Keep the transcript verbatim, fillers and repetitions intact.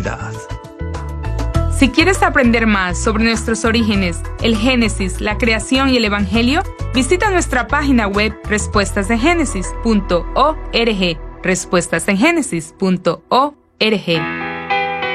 eternidad. Si quieres aprender más sobre nuestros orígenes, el Génesis, la creación y el Evangelio, visita nuestra página web respuestas en génesis punto org, respuestas en génesis punto org.